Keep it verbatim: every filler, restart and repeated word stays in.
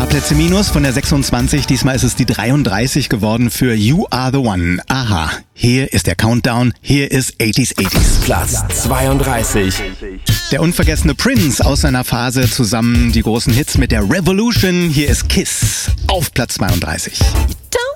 Plätze minus von der sechsundzwanzig. Diesmal ist es die dreiunddreißig geworden für You Are The One. Aha, hier ist der Countdown. Hier ist achtziger achtziger. Platz zweiunddreißig. Der unvergessene Prince aus seiner Phase zusammen die großen Hits mit der Revolution. Hier ist Kiss auf Platz zweiunddreißig. Don't